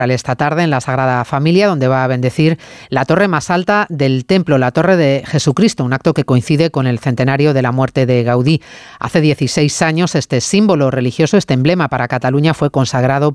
esta tarde en la Sagrada Familia, donde va a bendecir la torre más alta del templo, la Torre de Jesucristo, un acto que coincide con el centenario de la muerte de Gaudí. Hace 16 años este símbolo religioso, este emblema para Cataluña, fue consagrado